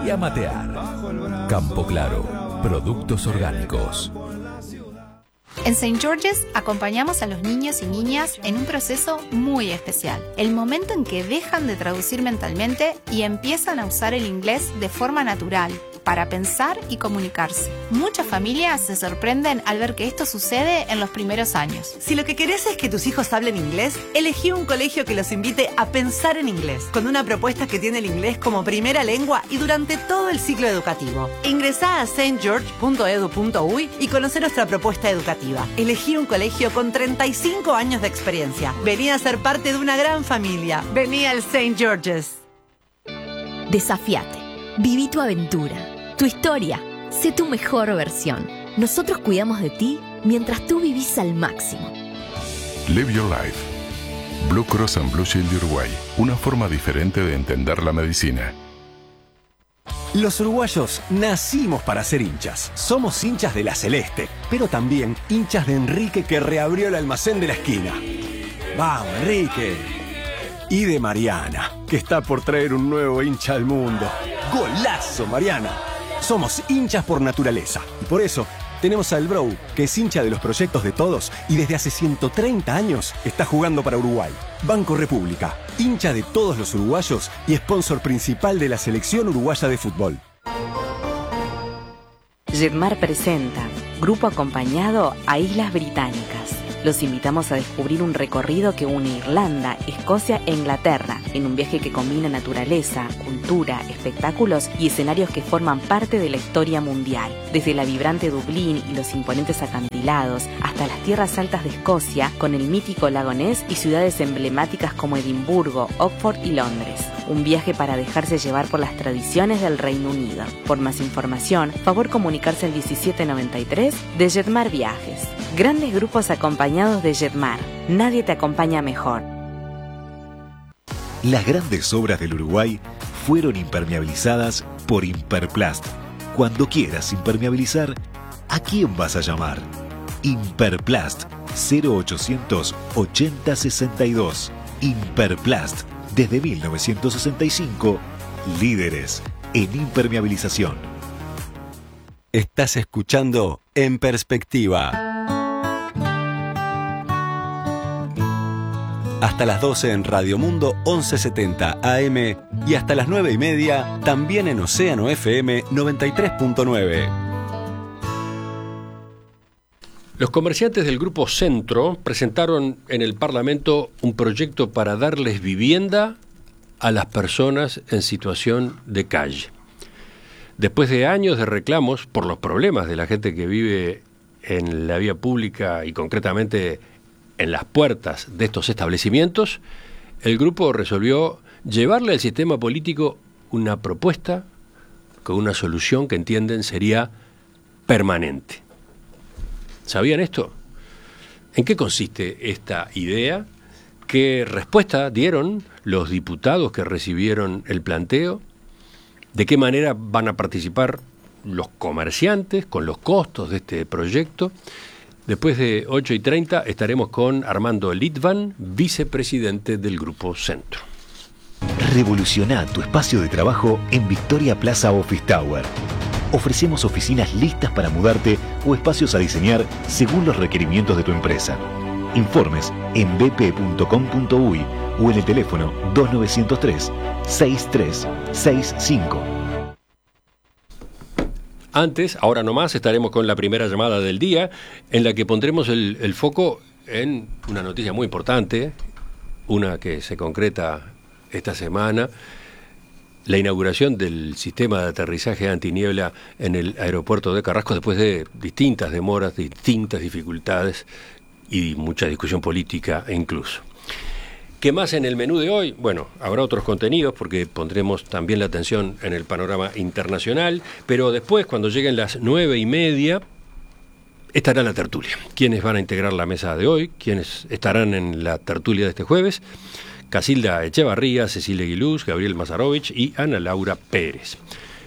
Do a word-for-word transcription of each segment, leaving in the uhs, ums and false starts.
y a matear. Campo Claro, productos orgánicos. En Saint George's acompañamos a los niños y niñas en un proceso muy especial. El momento en que dejan de traducir mentalmente y empiezan a usar el inglés de forma natural, para pensar y comunicarse. Muchas familias se sorprenden al ver que esto sucede en los primeros años. Si lo que querés es que tus hijos hablen inglés, elegí un colegio que los invite a pensar en inglés, con una propuesta que tiene el inglés como primera lengua y durante todo el ciclo educativo. Ingresá a saint george punto edu punto uy y conoce nuestra propuesta educativa. Elegí un colegio con treinta y cinco años de experiencia. Vení a ser parte de una gran familia. Vení al Saint George's. Desafiate. Viví tu aventura. Tu historia, sé tu mejor versión. Nosotros cuidamos de ti mientras tú vivís al máximo. Live Your Life. Blue Cross and Blue Shield de Uruguay. Una forma diferente de entender la medicina. Los uruguayos nacimos para ser hinchas. Somos hinchas de la Celeste, pero también hinchas de Enrique, que reabrió el almacén de la esquina. ¡Vamos, Enrique! Y de Mariana, que está por traer un nuevo hincha al mundo. ¡Golazo, Mariana! Somos hinchas por naturaleza y por eso tenemos al Bro, que es hincha de los proyectos de todos y desde hace ciento treinta años está jugando para Uruguay. Banco República, hincha de todos los uruguayos y sponsor principal de la selección uruguaya de fútbol. Jetmar presenta Grupo Acompañado a Islas Británicas. Los invitamos a descubrir un recorrido que une Irlanda, Escocia e Inglaterra, en un viaje que combina naturaleza, cultura, espectáculos y escenarios que forman parte de la historia mundial. Desde la vibrante Dublín y los imponentes acantilados, hasta las tierras altas de Escocia, con el mítico lago Ness y ciudades emblemáticas como Edimburgo, Oxford y Londres. Un viaje para dejarse llevar por las tradiciones del Reino Unido. Por más información, favor comunicarse al diecisiete noventa y tres de Jetmar Viajes. Grandes grupos acompañados de Jetmar. Nadie te acompaña mejor. Las grandes obras del Uruguay fueron impermeabilizadas por Imperplast. Cuando quieras impermeabilizar, ¿a quién vas a llamar? Imperplast cero ochocientos ochenta sesenta y dos. Imperplast, desde mil novecientos sesenta y cinco, líderes en impermeabilización. Estás escuchando En Perspectiva. Hasta las doce en Radio Mundo once setenta A M y hasta las nueve y media también en Océano F M noventa y tres punto nueve. Los comerciantes del Grupo Centro presentaron en el Parlamento un proyecto para darles vivienda a las personas en situación de calle. Después de años de reclamos por los problemas de la gente que vive en la vía pública y concretamente en las puertas de estos establecimientos, el grupo resolvió llevarle al sistema político una propuesta con una solución que entienden sería permanente. ¿Sabían esto? ¿En qué consiste esta idea? ¿Qué respuesta dieron los diputados que recibieron el planteo? ¿De qué manera van a participar los comerciantes con los costos de este proyecto? Después de ocho y treinta estaremos con Armando Litvan, vicepresidente del Grupo Centro. Revoluciona tu espacio de trabajo en Victoria Plaza Office Tower. Ofrecemos oficinas listas para mudarte o espacios a diseñar según los requerimientos de tu empresa. Informes en b p punto com punto uy o en el teléfono dos nueve cero tres, seis tres seis cinco. Antes, ahora nomás, estaremos con la primera llamada del día, en la que pondremos el, el foco en una noticia muy importante, una que se concreta esta semana, la inauguración del sistema de aterrizaje antiniebla en el aeropuerto de Carrasco después de distintas demoras, distintas dificultades y mucha discusión política incluso. ¿Qué más en el menú de hoy? Bueno, habrá otros contenidos porque pondremos también la atención en el panorama internacional, pero después, cuando lleguen las nueve y media, estará la tertulia. ¿Quiénes van a integrar la mesa de hoy? ¿Quiénes estarán en la tertulia de este jueves? Casilda Echevarría, Cecilia Guilús, Gabriel Mazarovich y Ana Laura Pérez.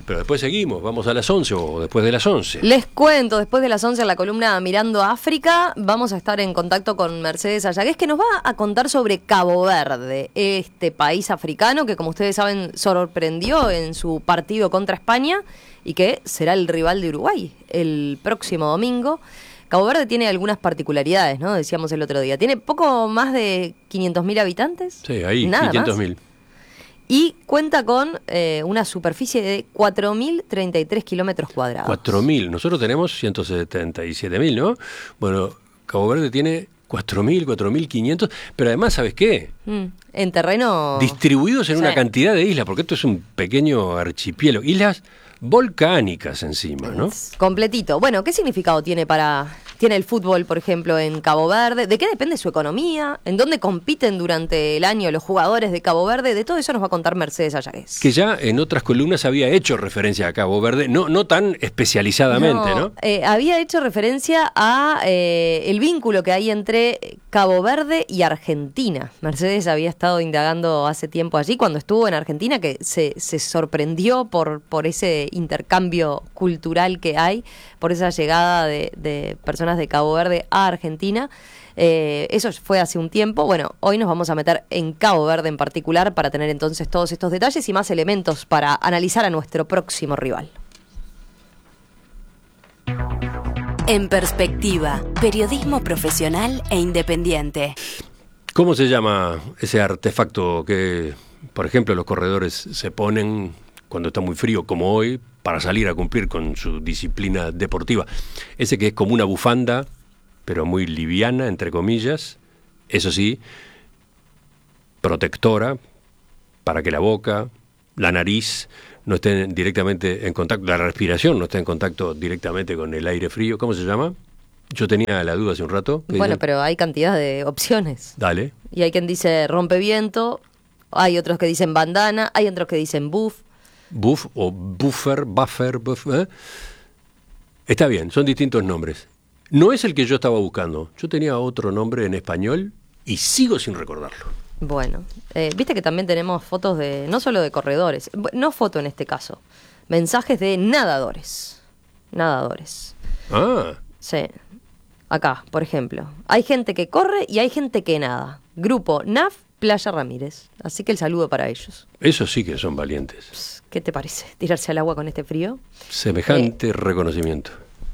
pero después seguimos, vamos a las once o después de las once. Les cuento, después de las once en la columna Mirando África, vamos a estar en contacto con Mercedes Ayagués, que nos va a contar sobre Cabo Verde, este país africano que, como ustedes saben, sorprendió en su partido contra España y que será el rival de Uruguay el próximo domingo. Cabo Verde tiene algunas particularidades, ¿no? Decíamos el otro día. Tiene poco más de quinientos mil habitantes. Sí, ahí, Nada quinientos más. mil. Y cuenta con eh, una superficie de cuatro mil treinta y tres kilómetros cuadrados. cuatro mil. Nosotros tenemos ciento setenta y siete mil, ¿no? Bueno, Cabo Verde tiene cuatro mil, cuatro mil quinientos, pero además, ¿sabes qué? Mm, en terreno... Distribuidos en Sí. una cantidad de islas, porque esto es un pequeño archipiélago. Islas volcánicas encima, ¿no? Completito. Bueno, ¿qué significado tiene para tiene el fútbol, por ejemplo, en Cabo Verde? ¿De qué depende su economía? ¿En dónde compiten durante el año los jugadores de Cabo Verde? De todo eso nos va a contar Mercedes Ayagués. Que ya en otras columnas había hecho referencia a Cabo Verde, no, no tan especializadamente, ¿no? Eh, había hecho referencia a eh, el vínculo que hay entre Cabo Verde y Argentina. Mercedes había estado indagando hace tiempo allí, cuando estuvo en Argentina, que se, se sorprendió por, por ese intercambio cultural que hay, por esa llegada de, de personas de Cabo Verde a Argentina. Eh, eso fue hace un tiempo. Bueno, hoy nos vamos a meter en Cabo Verde en particular para tener entonces todos estos detalles y más elementos para analizar a nuestro próximo rival. En Perspectiva, periodismo profesional e independiente. ¿Cómo se llama ese artefacto que, por ejemplo, los corredores se ponen cuando está muy frío, como hoy, para salir a cumplir con su disciplina deportiva? Ese que es como una bufanda, pero muy liviana, entre comillas, eso sí, protectora, para que la boca, la nariz no estén directamente en contacto, la respiración no esté en contacto directamente con el aire frío. ¿Cómo se llama? Yo tenía la duda hace un rato. Bueno, dicen? pero hay cantidad de opciones. Dale. Y hay quien dice rompeviento, hay otros que dicen bandana, hay otros que dicen buff. Buff o buffer, buffer, buff, ¿eh? Está bien, son distintos nombres. No es el que yo estaba buscando. Yo tenía otro nombre en español y sigo sin recordarlo. Bueno, eh, viste que también tenemos fotos de, no solo de corredores, no foto en este caso, mensajes de nadadores. Nadadores. Ah. Sí. Acá, por ejemplo. Hay gente que corre y hay gente que nada. Grupo N A F Playa Ramírez. Así que el saludo para ellos. Esos sí que son valientes. ¿Qué te parece? ¿Tirarse al agua con este frío? Semejante eh. reconocimiento.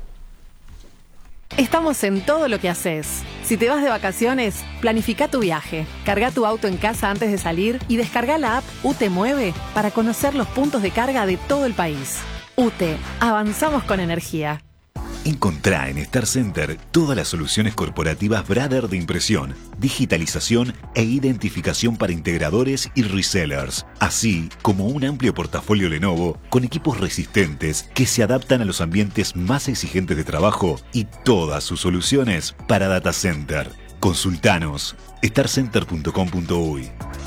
Estamos en todo lo que haces. Si te vas de vacaciones, planifica tu viaje. Carga tu auto en casa antes de salir y descarga la app U T Mueve para conocer los puntos de carga de todo el país. U T, avanzamos con energía. Encontrá en Star Center todas las soluciones corporativas Brother de impresión, digitalización e identificación para integradores y resellers, así como un amplio portafolio Lenovo con equipos resistentes que se adaptan a los ambientes más exigentes de trabajo y todas sus soluciones para data center. Consultanos star center punto com punto uy.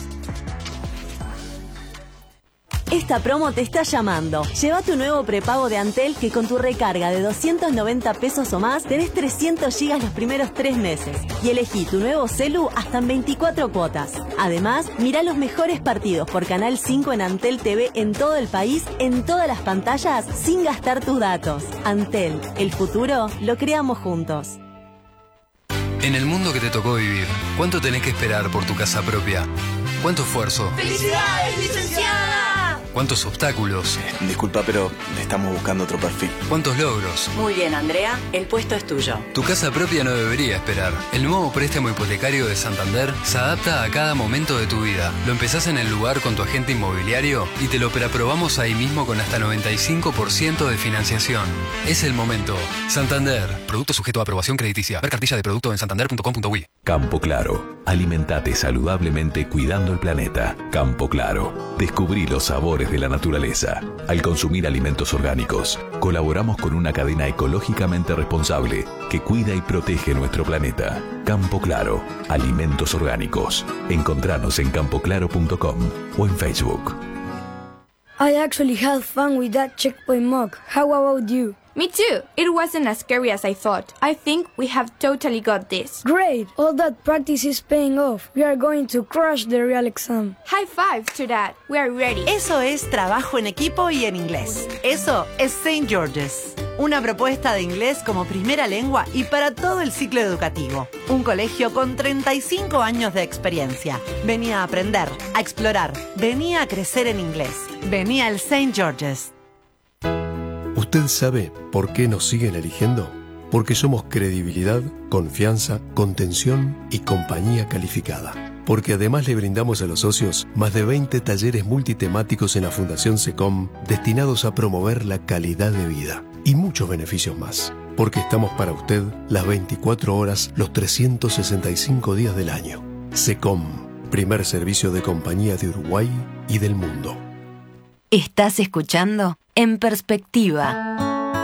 Esta promo te está llamando. Lleva tu nuevo prepago de Antel que con tu recarga de doscientos noventa pesos o más tenés trescientos gigas los primeros tres meses. Y elegí tu nuevo celu hasta en veinticuatro cuotas. Además, mirá los mejores partidos por Canal cinco en Antel T V en todo el país, en todas las pantallas, sin gastar tus datos. Antel, el futuro lo creamos juntos. En el mundo que te tocó vivir, ¿cuánto tenés que esperar por tu casa propia? ¿Cuánto esfuerzo? ¡Felicidades, licenciada! ¿Cuántos obstáculos? Disculpa, pero estamos buscando otro perfil. ¿Cuántos logros? Muy bien, Andrea, el puesto es tuyo. Tu casa propia no debería esperar. El nuevo préstamo hipotecario de Santander se adapta a cada momento de tu vida. Lo empezás en el lugar con tu agente inmobiliario y te lo preaprobamos ahí mismo con hasta noventa y cinco por ciento de financiación. Es el momento. Santander. Producto sujeto a aprobación crediticia. Ver cartilla de producto en santander punto com punto uy. Campo Claro. Alimentate saludablemente cuidando el planeta. Campo Claro. Descubrí los sabores de la naturaleza. Al consumir alimentos orgánicos, colaboramos con una cadena ecológicamente responsable que cuida y protege nuestro planeta. Campo Claro. Alimentos orgánicos. Encontranos en campo claro punto com o en Facebook. I actually had fun with that checkpoint mug. How about you? Me too. It wasn't as scary as I thought. I think we have totally got this. Great! All that practice is paying off. We are going to crush the real exam. High five to that. We are ready. Eso es trabajo en equipo y en inglés. Eso es Saint George's. Una propuesta de inglés como primera lengua y para todo el ciclo educativo. Un colegio con treinta y cinco años de experiencia. Venía a aprender, a explorar. Venía a crecer en inglés. Venía al Saint George's. ¿Usted sabe por qué nos siguen eligiendo? Porque somos credibilidad, confianza, contención y compañía calificada. Porque además le brindamos a los socios más de veinte talleres multitemáticos en la Fundación SECOM destinados a promover la calidad de vida y muchos beneficios más. Porque estamos para usted las veinticuatro horas, los trescientos sesenta y cinco días del año. SECOM, primer servicio de compañía de Uruguay y del mundo. Estás escuchando En Perspectiva.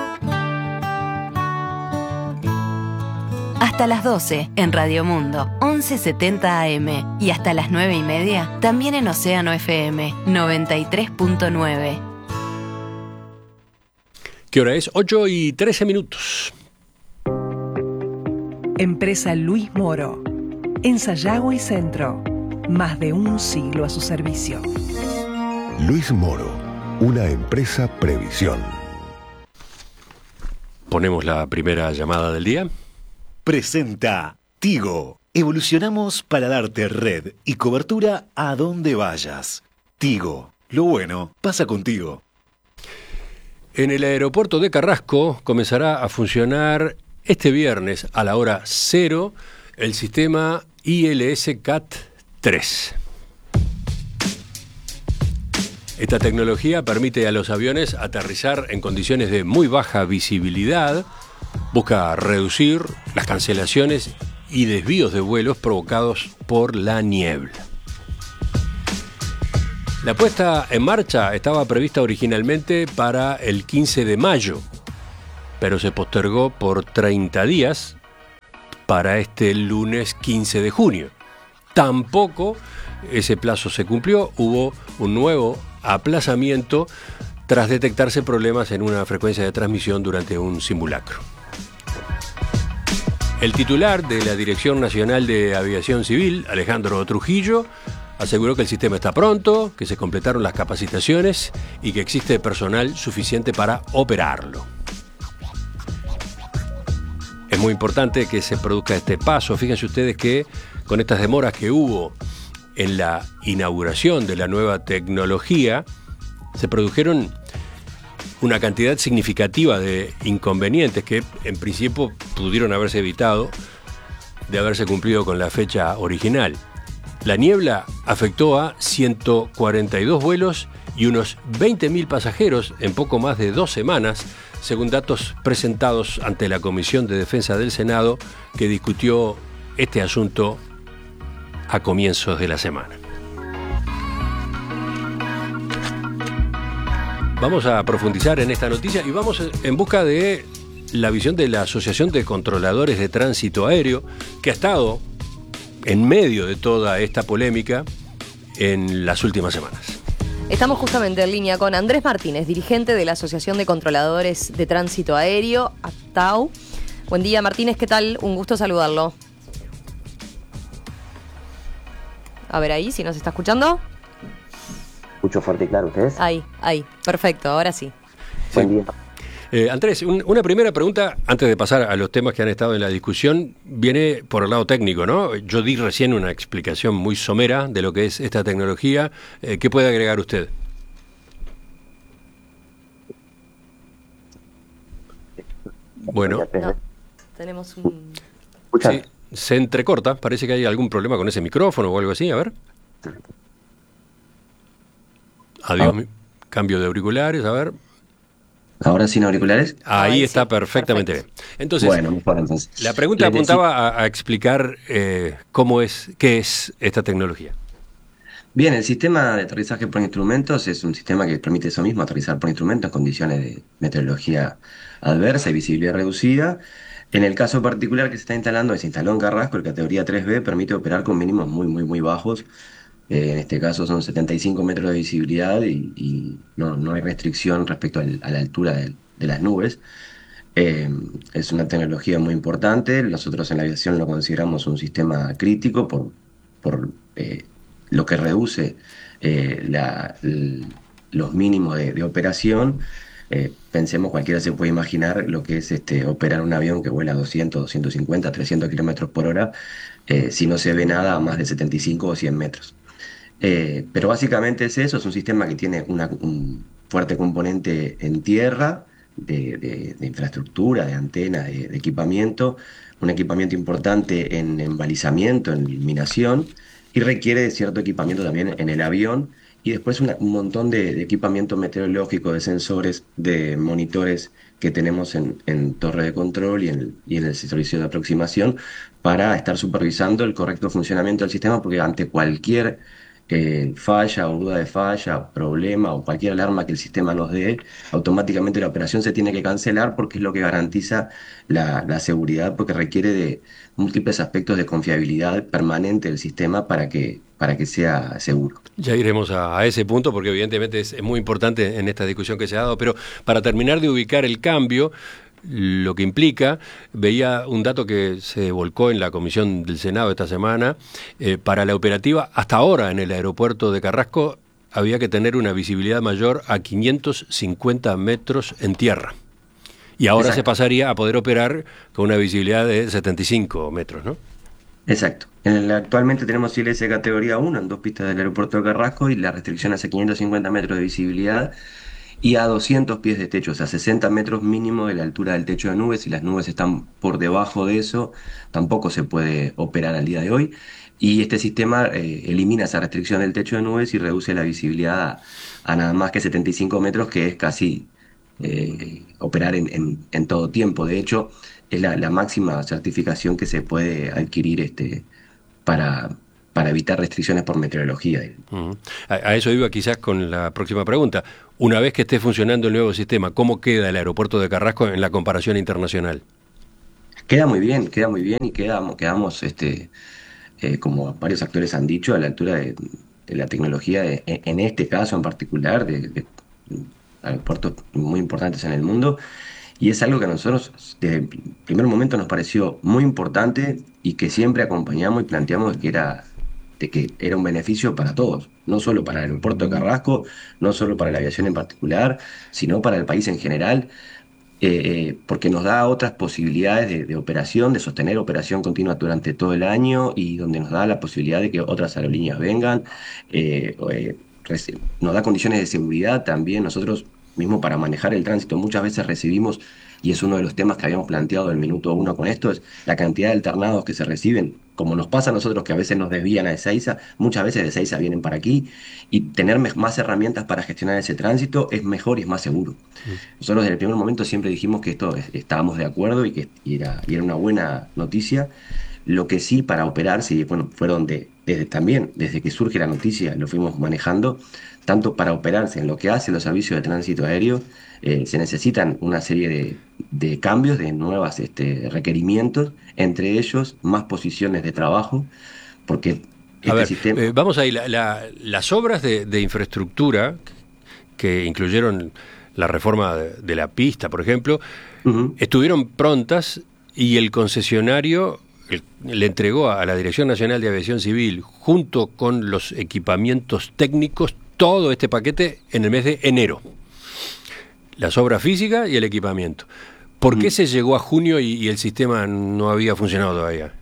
Hasta las doce en Radio Mundo, once setenta A M. Y hasta las nueve y media, también en Océano F M, noventa y tres punto nueve. ¿Qué hora es? ocho y trece minutos. Empresa Luis Moro. En Sayago y Centro. Más de un siglo a su servicio. Luis Moro, una empresa previsión. Ponemos la primera llamada del día. Presenta Tigo. Evolucionamos para darte red y cobertura a donde vayas. Tigo, lo bueno pasa contigo. En el aeropuerto de Carrasco comenzará a funcionar este viernes a la hora cero el sistema I L S C A T tres. Esta tecnología permite a los aviones aterrizar en condiciones de muy baja visibilidad, busca reducir las cancelaciones y desvíos de vuelos provocados por la niebla. La puesta en marcha estaba prevista originalmente para el quince de mayo, pero se postergó por treinta días para este lunes quince de junio. Tampoco ese plazo se cumplió, hubo un nuevo aplazamiento tras detectarse problemas en una frecuencia de transmisión durante un simulacro. El titular de la Dirección Nacional de Aviación Civil, Alejandro Trujillo, aseguró que el sistema está pronto, que se completaron las capacitaciones y que existe personal suficiente para operarlo. Es muy importante que se produzca este paso. Fíjense ustedes que con estas demoras que hubo en la inauguración de la nueva tecnología, se produjeron una cantidad significativa de inconvenientes que en principio pudieron haberse evitado de haberse cumplido con la fecha original. La niebla afectó a ciento cuarenta y dos vuelos y unos veinte mil pasajeros en poco más de dos semanas, según datos presentados ante la Comisión de Defensa del Senado, que discutió este asunto a comienzos de la semana. Vamos a profundizar en esta noticia y vamos en busca de la visión de la Asociación de Controladores de Tránsito Aéreo, que ha estado en medio de toda esta polémica en las últimas semanas. Estamos justamente en línea con Andrés Martínez, dirigente de la Asociación de Controladores de Tránsito Aéreo, A T A U. Buen día, Martínez, ¿qué tal? Un gusto saludarlo. A ver ahí, si nos está escuchando. Escucho fuerte y claro, ¿ustedes? Ahí, ahí, perfecto, ahora sí. Buen día. Eh, Andrés, un, una primera pregunta, antes de pasar a los temas que han estado en la discusión, viene por el lado técnico, ¿no? Yo di recién una explicación muy somera de lo que es esta tecnología. Eh, ¿Qué puede agregar usted? Bueno. No, tenemos un... Sí, se entrecorta, parece que hay algún problema con ese micrófono o algo así, a ver. Adiós, ah. Cambio de auriculares, a ver. ¿Ahora sin auriculares? Ahí Ay, está sí, perfectamente perfecto. bien. Entonces, bueno, mejor entonces. La pregunta Les apuntaba a, a explicar eh, cómo es, qué es esta tecnología. Bien, el sistema de aterrizaje por instrumentos es un sistema que permite eso mismo, aterrizar por instrumentos en condiciones de meteorología adversa y visibilidad reducida. En el caso particular que se está instalando, se instaló en Carrasco, el categoría tres B permite operar con mínimos muy, muy, muy bajos. Eh, en este caso son setenta y cinco metros de visibilidad y, y no, no hay restricción respecto al, a la altura de, de las nubes. Eh, es una tecnología muy importante. Nosotros en la aviación lo consideramos un sistema crítico por, por eh, lo que reduce eh, la, l- los mínimos de, de operación. Eh, pensemos, cualquiera se puede imaginar lo que es este, operar un avión que vuela doscientos, doscientos cincuenta, trescientos kilómetros por hora, eh, si no se ve nada a más de setenta y cinco o cien metros. Eh, pero básicamente es eso, es un sistema que tiene una- un fuerte componente en tierra, de, de- de infraestructura, de antena, de, de equipamiento, un equipamiento importante en, en balizamiento, en iluminación, y requiere de cierto equipamiento también en el avión, y después una- un montón de, de equipamiento meteorológico, de sensores, de monitores que tenemos en, en torre de control y en, el- y en el servicio de aproximación para estar supervisando el correcto funcionamiento del sistema, porque ante cualquier eh, falla o duda de falla, problema o cualquier alarma que el sistema nos dé, automáticamente la operación se tiene que cancelar porque es lo que garantiza la, la seguridad, porque requiere de múltiples aspectos de confiabilidad permanente del sistema para que, para que sea seguro. Ya iremos a, a ese punto porque evidentemente es, es muy importante en esta discusión que se ha dado, pero para terminar de ubicar el cambio, lo que implica, veía un dato que se volcó en la comisión del Senado esta semana, eh, para la operativa, hasta ahora en el aeropuerto de Carrasco había que tener una visibilidad mayor a quinientos cincuenta metros en tierra. Y ahora Exacto. se pasaría a poder operar con una visibilidad de setenta y cinco metros, ¿no? Exacto. En el- actualmente tenemos I L S categoría uno en dos pistas del aeropuerto de Carrasco y la restricción es a quinientos cincuenta metros de visibilidad y a doscientos pies de techo, o sea, sesenta metros mínimo de la altura del techo de nubes. Si las nubes están por debajo de eso, tampoco se puede operar al día de hoy. Y este sistema eh, elimina esa restricción del techo de nubes y reduce la visibilidad a, a nada más que setenta y cinco metros, que es casi eh, operar en, en- en todo tiempo. De hecho, es la, la máxima certificación que se puede adquirir este, para, para evitar restricciones por meteorología. Ujú. A, a eso iba quizás con la próxima pregunta. Una vez que esté funcionando el nuevo sistema, ¿cómo queda el aeropuerto de Carrasco en la comparación internacional? Queda muy bien, queda muy bien y quedamos, quedamos este, eh, como varios actores han dicho, a la altura de, de la tecnología, de- en, en este caso en particular, de, de aeropuertos muy importantes en el mundo. Y es algo que a nosotros desde el primer momento nos pareció muy importante y que siempre acompañamos y planteamos que era, de que era un beneficio para todos, no solo para el aeropuerto de Carrasco, no solo para la aviación en particular, sino para el país en general, eh, eh, porque nos da otras posibilidades de, de operación, de sostener operación continua durante todo el año y donde nos da la posibilidad de que otras aerolíneas vengan, eh, o, eh, reci- nos da condiciones de seguridad también. Nosotros mismo para manejar el tránsito muchas veces recibimos, y es uno de los temas que habíamos planteado en el minuto uno con esto, es la cantidad de alternados que se reciben, como nos pasa a nosotros que a veces nos desvían a Ezeiza, muchas veces de Ezeiza vienen para aquí, y tener me- más herramientas para gestionar ese tránsito es mejor y es más seguro. Nosotros desde el primer momento siempre dijimos que esto es- estábamos de acuerdo y que y era, y era una buena noticia. Lo que sí para operarse, y bueno, fueron de, desde también, desde que surge la noticia, lo fuimos manejando, tanto para operarse en lo que hace los servicios de tránsito aéreo, eh, se necesitan una serie de, de cambios, de nuevos este, requerimientos, entre ellos más posiciones de trabajo, porque este A ver, sistema... eh, vamos ahí, la, la- las obras de, de infraestructura que incluyeron la reforma de, de la pista, por ejemplo, estuvieron prontas y el concesionario el- le entregó a la Dirección Nacional de Aviación Civil, junto con los equipamientos técnicos, todo este paquete en el mes de enero. Las obras físicas y el equipamiento. ¿Por qué se llegó a junio y, y el sistema no había funcionado todavía?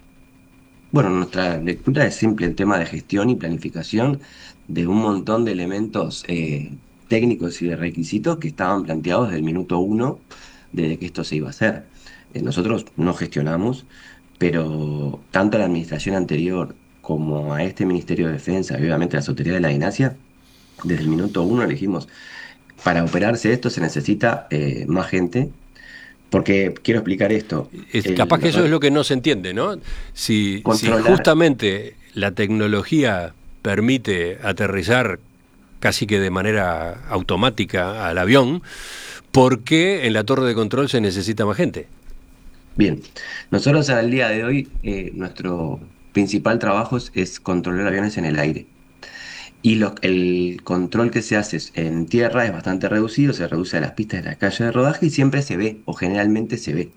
Bueno, nuestra lectura es simple, el tema de gestión y planificación de un montón de elementos eh, técnicos y de requisitos que estaban planteados desde el minuto uno, desde que esto se iba a hacer. Eh, nosotros no gestionamos, pero tanto a la administración anterior como a este Ministerio de Defensa y obviamente a las autoridades de la DINASIA, desde el minuto uno elegimos, para operarse esto se necesita eh, más gente. Porque quiero explicar esto. Es, El- capaz que eso los- es lo que no se entiende, ¿no? Si, si Controlar. justamente la tecnología permite aterrizar casi que de manera automática al avión, ¿por qué en la torre de control se necesita más gente? Bien, nosotros al día de hoy, eh, nuestro principal trabajo es, es controlar aviones en el aire. Y lo, el control que se hace en tierra es bastante reducido, se reduce a las pistas de la calle de rodaje y siempre se ve, o generalmente se ve.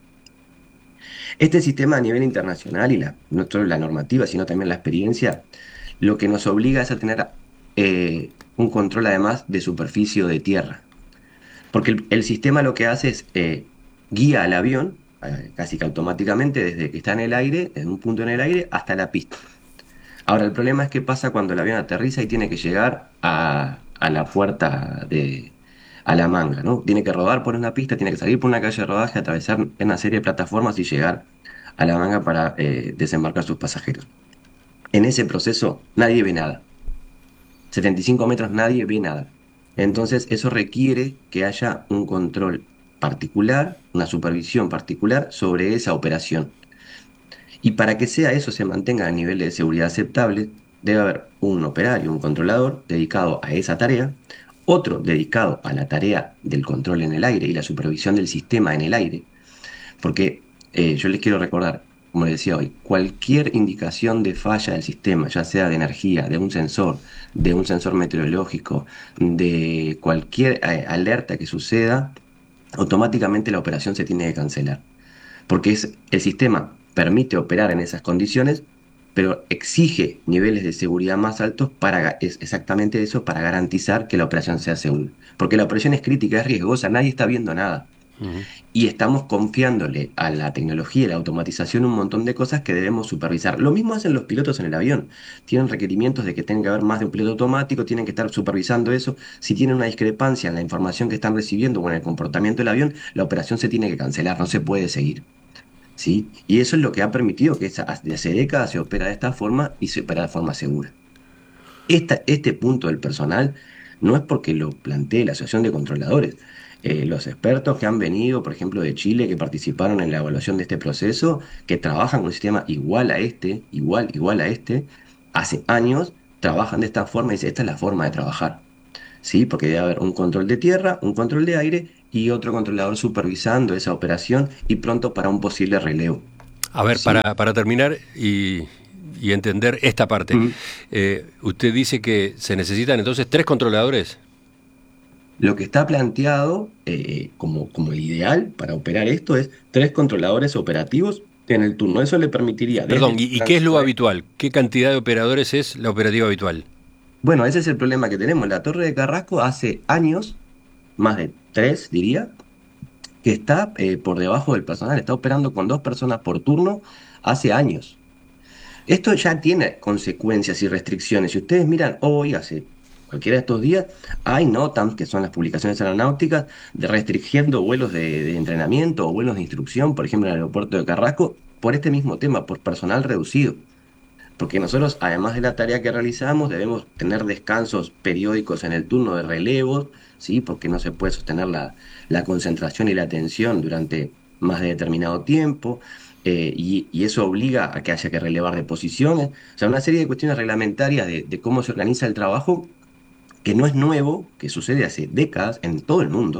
Este sistema a nivel internacional y la, no solo la normativa, sino también la experiencia, lo que nos obliga es a tener eh, un control además de superficie o de tierra. Porque el, el sistema lo que hace es eh, guía al avión, eh, casi que automáticamente, desde que está en el aire, en un punto en el aire, hasta la pista. Ahora, el problema es qué pasa cuando el avión aterriza y tiene que llegar a, a la puerta de... a la manga, ¿no? Tiene que rodar por una pista, tiene que salir por una calle de rodaje, atravesar una serie de plataformas y llegar a la manga para eh, desembarcar sus pasajeros. En ese proceso nadie ve nada. setenta y cinco metros nadie ve nada. Entonces eso requiere que haya un control particular, una supervisión particular sobre esa operación. Y para que sea eso, se mantenga a nivel de seguridad aceptable, debe haber un operario, un controlador dedicado a esa tarea, otro dedicado a la tarea del control en el aire y la supervisión del sistema en el aire, porque eh, yo les quiero recordar, como les decía hoy, cualquier indicación de falla del sistema, ya sea de energía, de un sensor, de un sensor meteorológico, de cualquier eh, alerta que suceda, automáticamente la operación se tiene que cancelar, porque es, el sistema permite operar en esas condiciones, pero exige niveles de seguridad más altos para es exactamente eso, para garantizar que la operación sea segura. Porque la operación es crítica, es riesgosa, nadie está viendo nada. Uh-huh. Y estamos confiándole a la tecnología y la automatización un montón de cosas que debemos supervisar. Lo mismo hacen los pilotos en el avión. Tienen requerimientos de que tenga que haber más de un piloto automático, tienen que estar supervisando eso. Si tienen una discrepancia en la información que están recibiendo o en el comportamiento del avión, la operación se tiene que cancelar, no se puede seguir. ¿Sí? Y eso es lo que ha permitido que desde hace décadas se opera de esta forma y se opera de forma segura. Esta, este punto del personal no es porque lo plantee la Asociación de Controladores. Eh, los expertos que han venido, por ejemplo, de Chile, que participaron en la evaluación de este proceso, que trabajan con un sistema igual a este, igual, igual a este, hace años trabajan de esta forma y dicen, esta es la forma de trabajar. ¿Sí? Porque debe haber un control de tierra, un control de aire y otro controlador supervisando esa operación y pronto para un posible relevo. A ver, ¿sí? para, para terminar y, y entender esta parte, uh-huh. eh, usted dice que se necesitan entonces tres controladores. Lo que está planteado eh, como, como ideal para operar esto es tres controladores operativos en el turno. Eso le permitiría... Perdón, ¿y, ¿y qué es lo habitual? ¿Qué cantidad de operadores es la operativa habitual? Bueno, ese es el problema que tenemos. La Torre de Carrasco hace años, más de tres diría, que está eh, por debajo del personal, está operando con dos personas por turno hace años. Esto ya tiene consecuencias y restricciones. Si ustedes miran hoy, hace cualquiera de estos días, hay notas, que son las publicaciones aeronáuticas, de restringiendo vuelos de, de entrenamiento o vuelos de instrucción, por ejemplo en el aeropuerto de Carrasco, por este mismo tema, por personal reducido. Porque nosotros, además de la tarea que realizamos, debemos tener descansos periódicos en el turno de relevos, ¿sí? Porque no se puede sostener la, la concentración y la atención durante más de determinado tiempo, eh, y, y eso obliga a que haya que relevar de posiciones. O sea, una serie de cuestiones reglamentarias de, de cómo se organiza el trabajo, que no es nuevo, que sucede hace décadas en todo el mundo,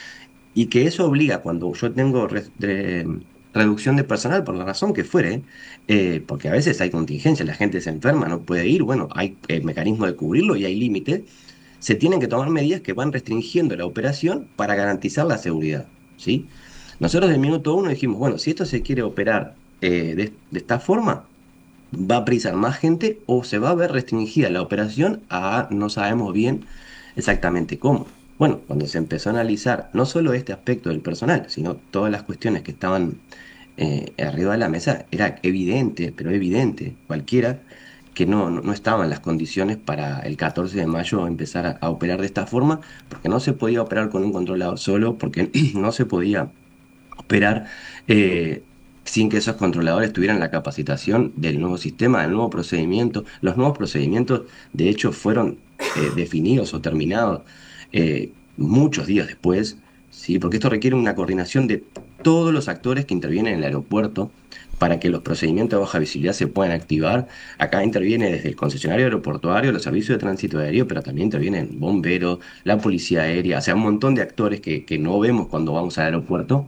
y que eso obliga, cuando yo tengo... Re, re, reducción de personal, por la razón que fuere, eh, porque a veces hay contingencia, la gente se enferma, no puede ir, bueno, hay eh, mecanismo de cubrirlo y hay límite, se tienen que tomar medidas que van restringiendo la operación para garantizar la seguridad, ¿sí? Nosotros del minuto uno dijimos, bueno, si esto se quiere operar eh, de, de esta forma, va a precisar más gente o se va a ver restringida la operación a no sabemos bien exactamente cómo. Bueno, cuando se empezó a analizar no solo este aspecto del personal, sino todas las cuestiones que estaban eh, arriba de la mesa, era evidente, pero evidente, cualquiera, que no, no, no estaban las condiciones para el catorce de mayo empezar a, a operar de esta forma, porque no se podía operar con un controlador solo, porque no se podía operar eh, sin que esos controladores tuvieran la capacitación del nuevo sistema, del nuevo procedimiento. Los nuevos procedimientos, de hecho, fueron eh, definidos o terminados Eh, muchos días después, ¿sí? Porque esto requiere una coordinación de todos los actores que intervienen en el aeropuerto para que los procedimientos de baja visibilidad se puedan activar. Acá interviene desde el concesionario aeroportuario, los servicios de tránsito aéreo, pero también intervienen bomberos, la policía aérea, o sea, un montón de actores que, que no vemos cuando vamos al aeropuerto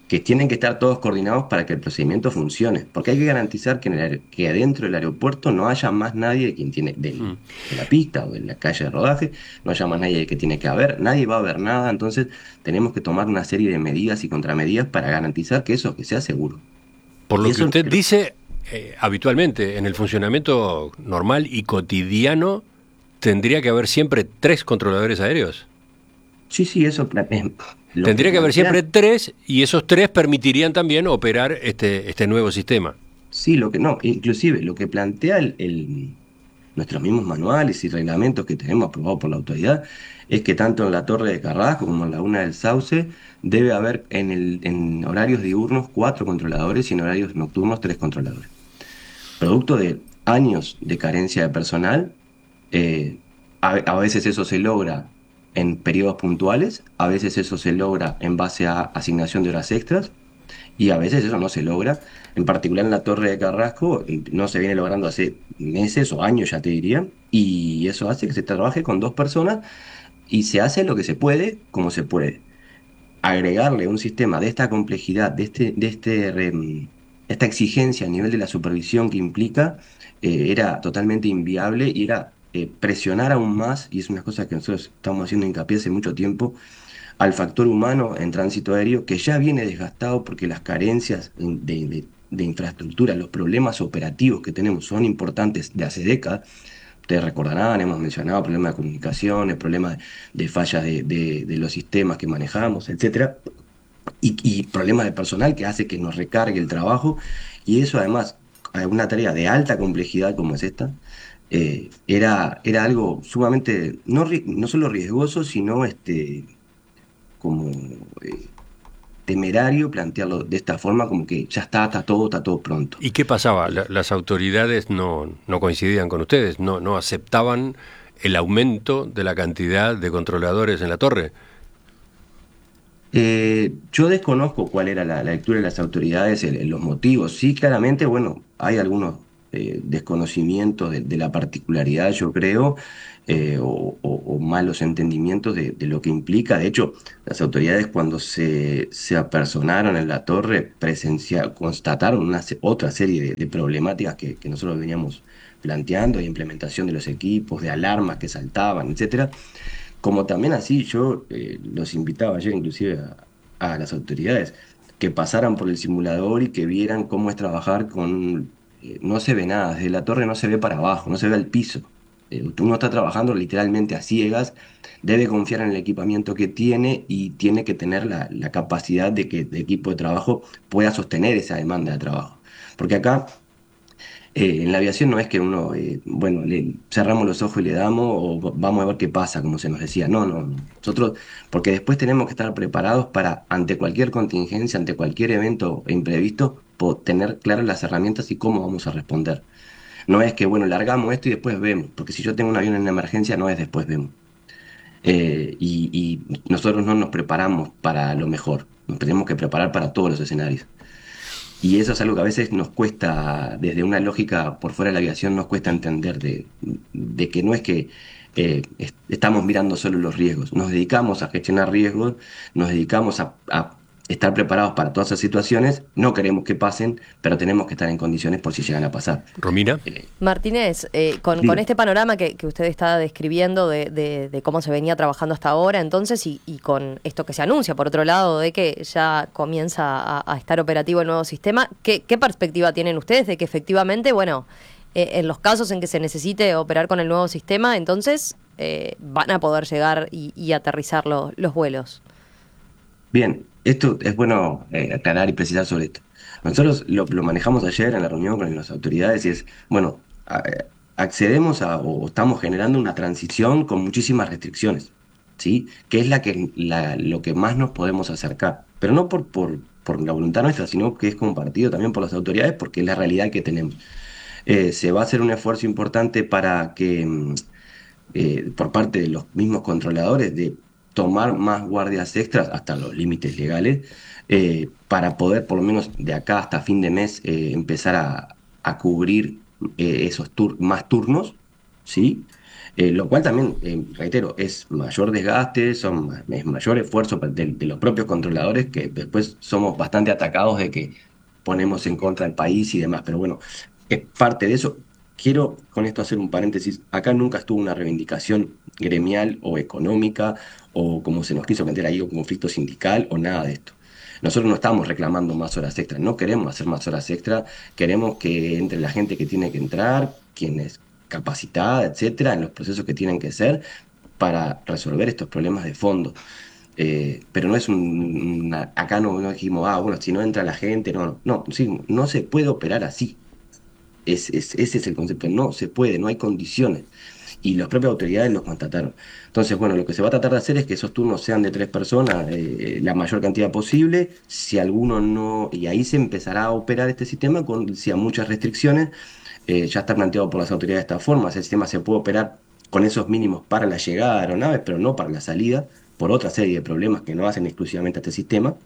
que tienen que estar todos coordinados para que el procedimiento funcione, porque hay que garantizar que, en el, que adentro del aeropuerto no haya más nadie de quien tiene del, mm. de la pista o de la calle de rodaje, no haya más nadie que tiene que haber, nadie va a ver nada, entonces tenemos que tomar una serie de medidas y contramedidas para garantizar que eso que sea seguro. Por lo y que usted creo... dice, eh, habitualmente en el funcionamiento normal y cotidiano tendría que haber siempre tres controladores aéreos. Sí, sí, eso eh, tendría que, que haber siempre tres y esos tres permitirían también operar este este nuevo sistema. Sí, lo que no, inclusive lo que plantea el, el, nuestros mismos manuales y reglamentos que tenemos aprobados por la autoridad es que tanto en la Torre de Carrasco como en la Laguna del Sauce debe haber en, el, en horarios diurnos cuatro controladores y en horarios nocturnos tres controladores. Producto de años de carencia de personal, eh, a, a veces eso se logra en periodos puntuales, a veces eso se logra en base a asignación de horas extras y a veces eso no se logra. En particular en la Torre de Carrasco no se viene logrando hace meses o años, ya te diría, y eso hace que se trabaje con dos personas y se hace lo que se puede, como se puede. Agregarle un sistema de esta complejidad, de este, de este, esta exigencia a nivel de la supervisión que implica, eh, era totalmente inviable y era Eh, presionar aún más, y es una cosa que nosotros estamos haciendo hincapié hace mucho tiempo, al factor humano en tránsito aéreo, que ya viene desgastado porque las carencias de, de, de infraestructura, los problemas operativos que tenemos son importantes de hace décadas. Ustedes recordarán, hemos mencionado problemas de comunicaciones, problemas de fallas de, de, de los sistemas que manejamos, etcétera, y, y problemas de personal que hace que nos recargue el trabajo, y eso además, una tarea de alta complejidad como es esta, Eh, era, era algo sumamente, no, no solo riesgoso, sino este, como eh, temerario plantearlo de esta forma, como que ya está, está todo, está todo pronto. ¿Y qué pasaba? La, las autoridades no, no coincidían con ustedes, no, no aceptaban el aumento de la cantidad de controladores en la torre. Eh, yo desconozco cuál era la, la lectura de las autoridades, el, los motivos. Sí, claramente, bueno, hay algunos Eh, desconocimiento de, de la particularidad, yo creo, eh, o, o, o malos entendimientos de, de lo que implica. De hecho, las autoridades cuando se, se apersonaron en la torre presencial, constataron una, otra serie de, de problemáticas que, que nosotros veníamos planteando, de implementación de los equipos, de alarmas que saltaban, etcétera. Como también así yo eh, los invitaba ayer inclusive a, a las autoridades que pasaran por el simulador y que vieran cómo es trabajar con... No se ve nada, desde la torre no se ve para abajo, no se ve el piso. Eh, uno está trabajando literalmente a ciegas, debe confiar en el equipamiento que tiene y tiene que tener la, la capacidad de que el equipo de trabajo pueda sostener esa demanda de trabajo. Porque acá, eh, en la aviación no es que uno, eh, bueno, le cerramos los ojos y le damos o vamos a ver qué pasa, como se nos decía. No, no, nosotros, porque después tenemos que estar preparados para, ante cualquier contingencia, ante cualquier evento imprevisto, tener claras las herramientas y cómo vamos a responder. No es que, bueno, largamos esto y después vemos, porque si yo tengo un avión en emergencia no es después vemos. Eh, y, y nosotros no nos preparamos para lo mejor, nos tenemos que preparar para todos los escenarios. Y eso es algo que a veces nos cuesta, desde una lógica por fuera de la aviación, nos cuesta entender de, de que no es que eh, estamos mirando solo los riesgos, nos dedicamos a gestionar riesgos, nos dedicamos a, a estar preparados para todas esas situaciones, no queremos que pasen, pero tenemos que estar en condiciones por si llegan a pasar. Romina. Martínez, eh, con, sí. con este panorama que, que usted está describiendo de, de, de cómo se venía trabajando hasta ahora, entonces, y, y con esto que se anuncia, por otro lado, de que ya comienza a, a estar operativo el nuevo sistema, ¿qué, qué perspectiva tienen ustedes de que efectivamente, bueno, eh, en los casos en que se necesite operar con el nuevo sistema, entonces eh, van a poder llegar y, y aterrizar lo, los vuelos? Bien. Esto es bueno eh, aclarar y precisar sobre esto. Nosotros lo, lo manejamos ayer en la reunión con las autoridades y es, bueno, a, accedemos a o estamos generando una transición con muchísimas restricciones, ¿sí? Que es la que, la, lo que más nos podemos acercar. Pero no por, por, por la voluntad nuestra, sino que es compartido también por las autoridades porque es la realidad que tenemos. Eh, se va a hacer un esfuerzo importante para que, eh, por parte de los mismos controladores, de tomar más guardias extras hasta los límites legales eh, para poder por lo menos de acá hasta fin de mes eh, empezar a, a cubrir eh, esos tur- más turnos, ¿sí? Eh, lo cual también, eh, reitero, es mayor desgaste, son, es mayor esfuerzo de, de los propios controladores, que después somos bastante atacados de que ponemos en contra del país y demás, pero bueno, es parte de eso. Quiero con esto hacer un paréntesis, acá nunca estuvo una reivindicación gremial o económica, o como se nos quiso meter ahí, un conflicto sindical o nada de esto. Nosotros no estamos reclamando más horas extras, no queremos hacer más horas extras, queremos que entre la gente que tiene que entrar, quienes capacitada, etcétera, en los procesos que tienen que ser para resolver estos problemas de fondo. Eh, pero no es un, una, acá no, no dijimos, ah, bueno, si no entra la gente, no, no, no, sí, no se puede operar así. Es, es, ese es el concepto, no se puede, no hay condiciones. Y las propias autoridades lo constataron. Entonces, bueno, lo que se va a tratar de hacer es que esos turnos sean de tres personas, eh, la mayor cantidad posible. Si alguno no, y ahí se empezará a operar este sistema con, decía, muchas restricciones. Eh, ya está planteado por las autoridades de esta forma. El sistema se puede operar con esos mínimos para la llegada de aeronaves, pero no para la salida, por otra serie de problemas que no hacen exclusivamente a este sistema.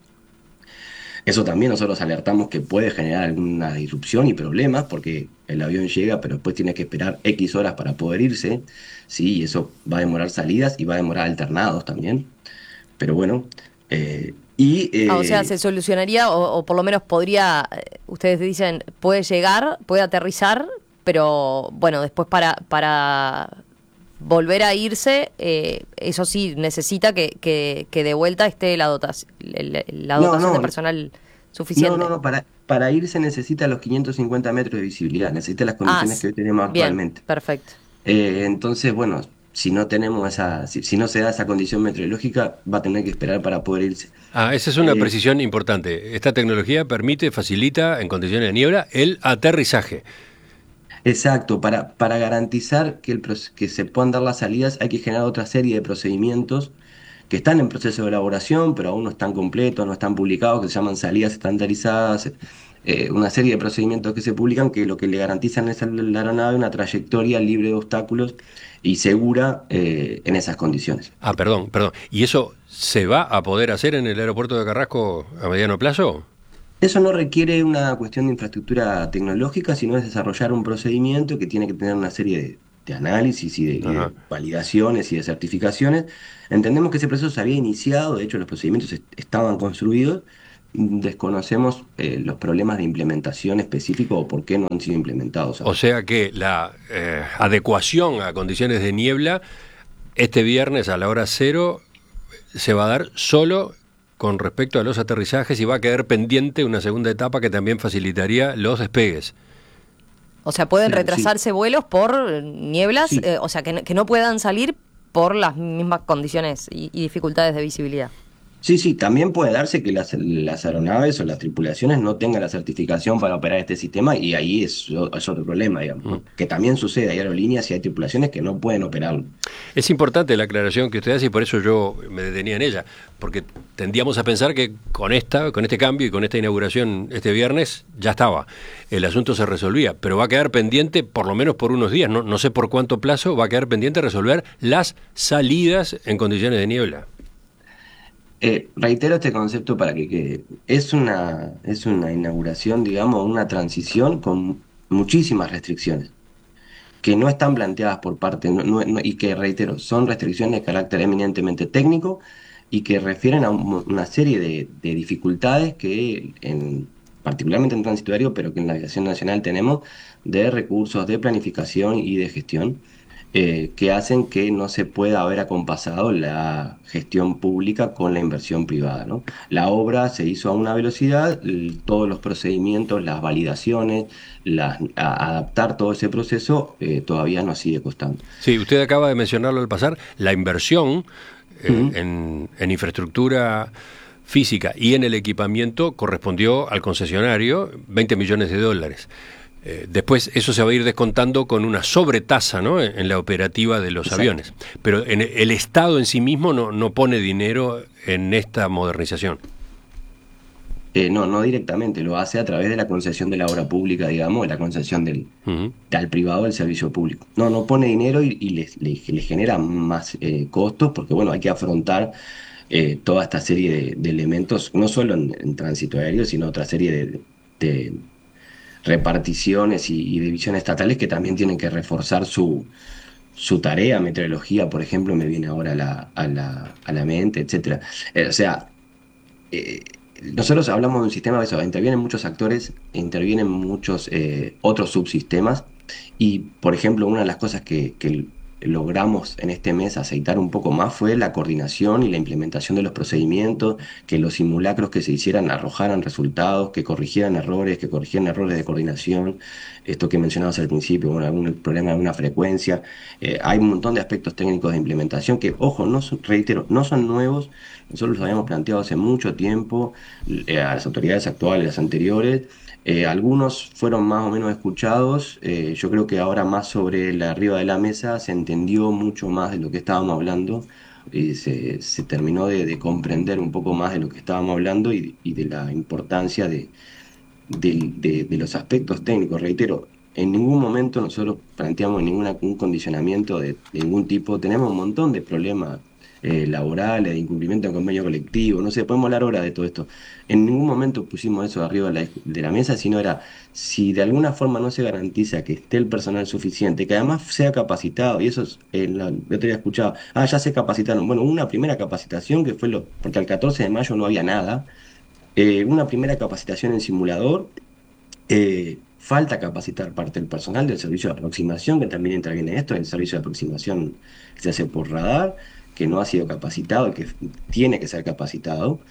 Eso también nosotros alertamos que puede generar alguna disrupción y problemas, porque el avión llega, pero después tiene que esperar X horas para poder irse, ¿sí? Y eso va a demorar salidas y va a demorar alternados también. Pero bueno... Eh, Y, eh, ah, o sea, se solucionaría, o, o por lo menos podría, ustedes dicen, puede llegar, puede aterrizar, pero bueno, después para para volver a irse, eh, eso sí, necesita que, que, que de vuelta esté la dotación, la dotación no, no, de personal suficiente. No, no, no, para, para irse necesita los quinientos cincuenta metros de visibilidad, necesita las condiciones ah, que hoy tenemos bien, actualmente. Perfecto. Eh, entonces, bueno, si no tenemos esa, si, si no se da esa condición meteorológica, va a tener que esperar para poder irse. Ah, esa es una eh, precisión importante. Esta tecnología permite, facilita en condiciones de niebla el aterrizaje. Exacto, para, para garantizar que, el, que se puedan dar las salidas hay que generar otra serie de procedimientos que están en proceso de elaboración, pero aún no están completos, no están publicados, que se llaman salidas estandarizadas, eh, una serie de procedimientos que se publican que lo que le garantizan es a la aeronave una trayectoria libre de obstáculos y segura eh, en esas condiciones. Ah, perdón, perdón. ¿Y eso se va a poder hacer en el aeropuerto de Carrasco a mediano plazo? Eso no requiere una cuestión de infraestructura tecnológica, sino es desarrollar un procedimiento que tiene que tener una serie de, de análisis y de, y de validaciones y de certificaciones. Entendemos que ese proceso se había iniciado, de hecho los procedimientos est- estaban construidos. Desconocemos eh, los problemas de implementación específicos o por qué no han sido implementados. O sea que la eh, adecuación a condiciones de niebla este viernes a la hora cero se va a dar solo con respecto a los aterrizajes y va a quedar pendiente una segunda etapa que también facilitaría los despegues. O sea, pueden Claro, retrasarse sí. vuelos por nieblas, Sí. eh, o sea, que, no- que no puedan salir por las mismas condiciones y, y dificultades de visibilidad. Sí, sí, también puede darse que las, las aeronaves o las tripulaciones no tengan la certificación para operar este sistema y ahí es, o- es otro problema, digamos, ¿no? Que también sucede, hay aerolíneas y hay tripulaciones que no pueden operarlo. Es importante la aclaración que usted hace y por eso yo me detenía en ella, porque tendíamos a pensar que con esta, con este cambio y con esta inauguración este viernes ya estaba, el asunto se resolvía, pero va a quedar pendiente por lo menos por unos días, no, no sé por cuánto plazo, va a quedar pendiente resolver las salidas en condiciones de niebla. Eh, reitero este concepto para que quede. Es una, es una inauguración, digamos, una transición con muchísimas restricciones que no están planteadas por parte, no- no- no- y que, reitero, son restricciones de carácter eminentemente técnico y que refieren a un- una serie de, de dificultades que, en, particularmente en tránsito aéreo, pero que en la aviación nacional tenemos, de recursos, de planificación y de gestión. Eh, que hacen que no se pueda haber acompasado la gestión pública con la inversión privada, ¿no? La obra se hizo a una velocidad, l- todos los procedimientos, las validaciones, las, a- adaptar todo ese proceso eh, todavía nos sigue costando. Sí, usted acaba de mencionarlo al pasar, la inversión eh, Ujú. en, en infraestructura física y en el equipamiento correspondió al concesionario veinte millones de dólares. Eh, después eso se va a ir descontando con una sobretasa, ¿no?, en, en la operativa de los Exacto. aviones. Pero en el Estado en sí mismo no, no pone dinero en esta modernización. Eh, no, no directamente, lo hace a través de la concesión de la obra pública, digamos, de la concesión del, Ujú. al privado del servicio público. No, no pone dinero y, y le, le- le genera más eh, costos porque, bueno, hay que afrontar eh, toda esta serie de, de elementos, no solo en, en tránsito aéreo, sino otra serie de, de reparticiones y, y divisiones estatales que también tienen que reforzar su, su tarea, meteorología, por ejemplo, me viene ahora a la, a la, a la mente, etcétera. Eh, o sea, eh, nosotros hablamos de un sistema de eso, intervienen muchos actores, intervienen muchos eh, otros subsistemas, y por ejemplo, una de las cosas que, que logramos en este mes aceitar un poco más fue la coordinación y la implementación de los procedimientos, que los simulacros que se hicieran arrojaran resultados, que corrigieran errores, que corrigieran errores de coordinación, esto que mencionabas al principio, bueno, algún problema de alguna frecuencia. Eh, hay un montón de aspectos técnicos de implementación que, ojo, no son, reitero, no son nuevos, nosotros los habíamos planteado hace mucho tiempo eh, a las autoridades actuales, las anteriores. Eh, algunos fueron más o menos escuchados, eh, yo creo que ahora más sobre la arriba de la mesa se entendió mucho más de lo que estábamos hablando, y se, se terminó de, de comprender un poco más de lo que estábamos hablando y, y de la importancia de, de, de, de los aspectos técnicos. Reitero, en ningún momento nosotros planteamos ninguna, un condicionamiento de, de ningún tipo, tenemos un montón de problemas Eh, laborales, de incumplimiento de convenio colectivo, no sé, podemos hablar ahora de todo esto. En ningún momento pusimos eso arriba de la, de la mesa, sino era, si de alguna forma no se garantiza que esté el personal suficiente, que además sea capacitado, y eso es, eh, la, el otro día escuchaba, ah, ya se capacitaron, bueno, una primera capacitación que fue lo, porque al catorce de mayo no había nada, eh, una primera capacitación en simulador, eh, falta capacitar parte del personal del servicio de aproximación, que también interviene esto, el servicio de aproximación que se hace por radar, que no ha sido capacitado y que tiene que ser capacitado,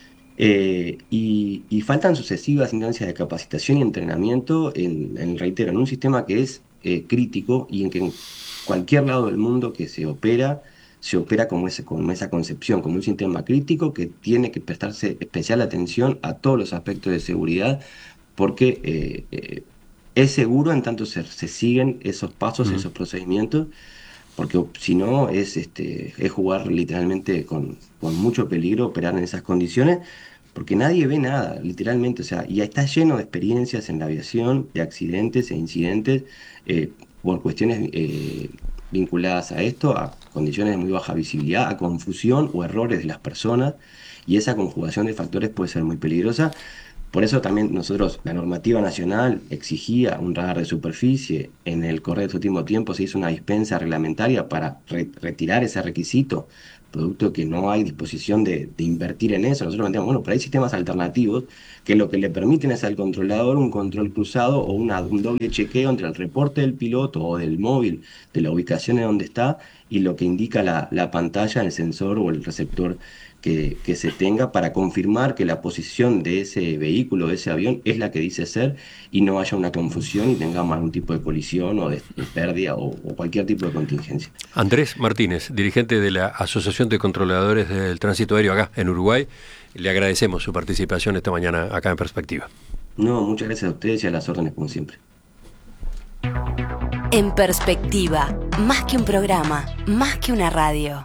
eh, y, y faltan sucesivas instancias de capacitación y entrenamiento en, en reitero, en un sistema que es eh, crítico y en que en cualquier lado del mundo que se opera, se opera como, ese, como esa concepción, como un sistema crítico que tiene que prestarse especial atención a todos los aspectos de seguridad, porque eh, eh, es seguro en tanto se, se siguen esos pasos, uh-huh. esos procedimientos, porque si no es, este, es jugar literalmente con, con mucho peligro operar en esas condiciones, porque nadie ve nada, literalmente, o sea, y está lleno de experiencias en la aviación, de accidentes e incidentes, eh, por cuestiones eh, vinculadas a esto, a condiciones de muy baja visibilidad, a confusión o errores de las personas, y esa conjugación de factores puede ser muy peligrosa. Por eso también nosotros, la normativa nacional exigía un radar de superficie. En el correr de este último tiempo se hizo una dispensa reglamentaria para re retirar ese requisito, producto que no hay disposición de, de invertir en eso. Nosotros planteamos, bueno, pero hay sistemas alternativos que lo que le permiten es al controlador un control cruzado o una, un doble chequeo entre el reporte del piloto o del móvil, de la ubicación en donde está, y lo que indica la, la pantalla, el sensor o el receptor Que, que se tenga para confirmar que la posición de ese vehículo, de ese avión, es la que dice ser, y no haya una confusión y tengamos algún tipo de colisión o de, de pérdida o, o cualquier tipo de contingencia. Andrés Martínez, dirigente de la Asociación de Controladores del Tránsito Aéreo acá en Uruguay, le agradecemos su participación esta mañana acá en Perspectiva. No, muchas gracias a ustedes y a las órdenes como siempre. En Perspectiva, más que un programa, más que una radio.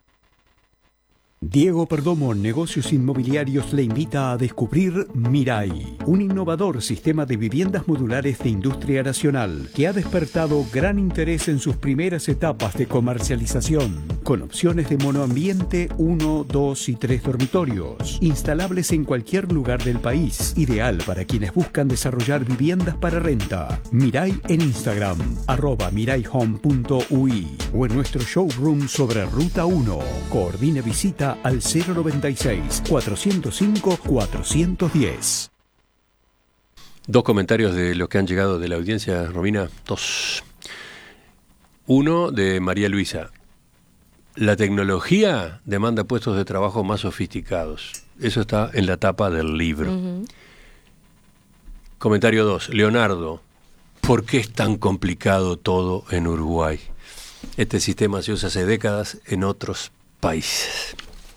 Diego Perdomo Negocios Inmobiliarios le invita a descubrir Mirai, un innovador sistema de viviendas modulares de industria nacional que ha despertado gran interés en sus primeras etapas de comercialización, con opciones de monoambiente uno, dos y tres dormitorios, instalables en cualquier lugar del país, ideal para quienes buscan desarrollar viviendas para renta. Mirai en Instagram, arroba miraihome punto ui, o en nuestro showroom sobre Ruta uno. Coordine visita al cero noventa y seis, cuatrocientos cinco, cuatrocientos diez. Dos comentarios de los que han llegado de la audiencia, Romina. Dos. Uno de María Luisa. La tecnología demanda puestos de trabajo más sofisticados. Eso está en la tapa del libro. Uh-huh. Comentario dos. Leonardo. ¿Por qué es tan complicado todo en Uruguay? Este sistema se usa hace décadas en otros países.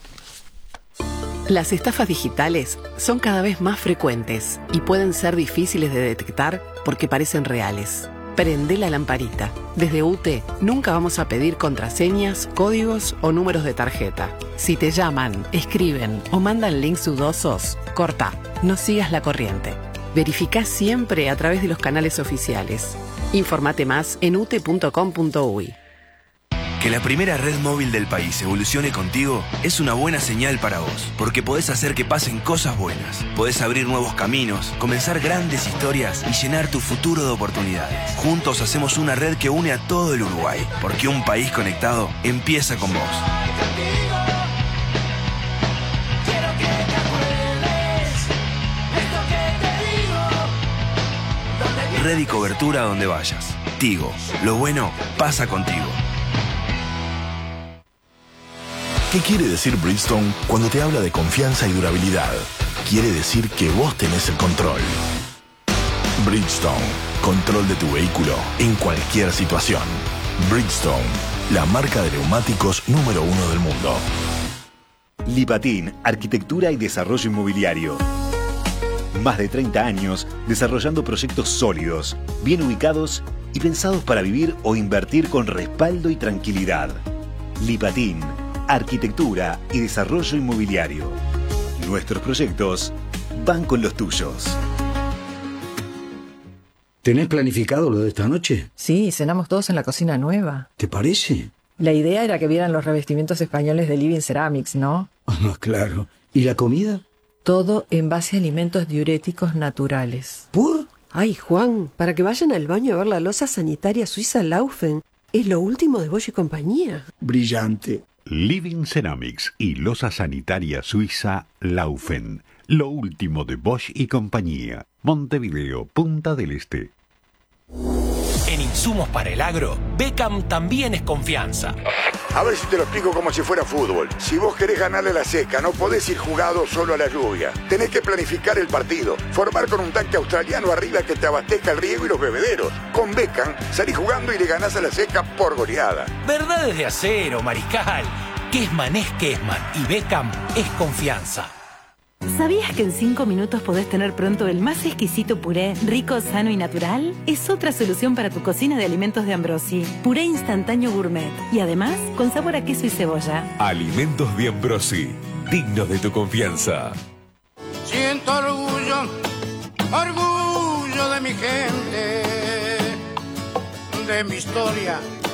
Las estafas digitales son cada vez más frecuentes y pueden ser difíciles de detectar porque parecen reales. Prende la lamparita. Desde U T E nunca vamos a pedir contraseñas, códigos o números de tarjeta. Si te llaman, escriben o mandan links dudosos, corta, no sigas la corriente. Verificá siempre a través de los canales oficiales. Informate más en u t e punto com punto u i. Que la primera red móvil del país evolucione contigo es una buena señal para vos, porque podés hacer que pasen cosas buenas, podés abrir nuevos caminos, comenzar grandes historias y llenar tu futuro de oportunidades. Juntos hacemos una red que une a todo el Uruguay, porque un país conectado empieza con vos. Red y cobertura donde vayas. Tigo, lo bueno pasa contigo. ¿Qué quiere decir Bridgestone cuando te habla de confianza y durabilidad? Quiere decir que vos tenés el control. Bridgestone, control de tu vehículo en cualquier situación. Bridgestone, la marca de neumáticos número uno del mundo. Lipatin, arquitectura y desarrollo inmobiliario. Más de treinta años desarrollando proyectos sólidos, bien ubicados y pensados para vivir o invertir con respaldo y tranquilidad. Lipatin, arquitectura y desarrollo inmobiliario. Nuestros proyectos van con los tuyos. ¿Tenés planificado lo de esta noche? Sí, cenamos todos en la cocina nueva. ¿Te parece? La idea era que vieran los revestimientos españoles de Living Ceramics, ¿no? Ah, claro. ¿Y la comida? Todo en base a alimentos diuréticos naturales. ¿Por? Ay, Juan, para que vayan al baño a ver la loza sanitaria suiza Laufen. Es lo último de Bosch y compañía. Brillante. Living Ceramics y loza sanitaria suiza Laufen. Lo último de Bosch y compañía. Montevideo, Punta del Este. En insumos para el agro, Beckham también es confianza. A ver si te lo explico como si fuera fútbol. Si vos querés ganarle a la seca, no podés ir jugado solo a la lluvia. Tenés que planificar el partido, formar con un tanque australiano arriba que te abastezca el riego y los bebederos. Con Beckham, salís jugando y le ganás a la seca por goleada. Verdades de acero, Mariscal. Kessman es Kessman y Beckham es confianza. ¿Sabías que en cinco minutos podés tener pronto el más exquisito puré, rico, sano y natural? Es otra solución para tu cocina de alimentos de Ambrosi. Puré instantáneo gourmet. Y además, con sabor a queso y cebolla. Alimentos de Ambrosi. Dignos de tu confianza. Siento orgullo, orgullo de mi gente, de mi historia,